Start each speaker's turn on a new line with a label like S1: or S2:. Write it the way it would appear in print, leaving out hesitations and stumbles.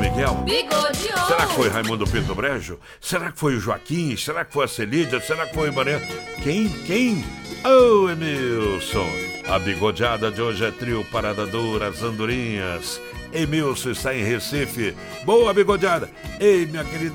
S1: Miguel?
S2: Bigodeou.
S1: Será que foi Raimundo Pinto Brejo? Será que foi o Joaquim? Será que foi a Celídia? Será que foi o Maria? Quem? Oh, Emilson. A bigodeada de hoje é trio Parada Dura, as Andorinhas. Emilson está em Recife. Boa, bigodeada. Ei, minha querida